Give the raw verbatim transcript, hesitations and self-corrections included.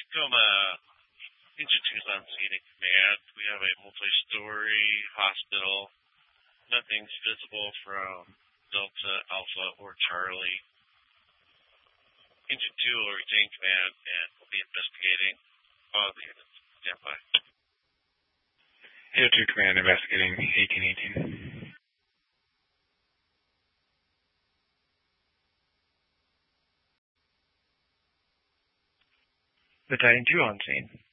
Coma, Engine two's on scene at command. We have a multi-story hospital. Nothing's visible from Delta, Alpha, or Charlie. Engine two will retain command and will be investigating all the units. Stand by. A O two Command investigating eighteen eighteen. Battalion two on scene.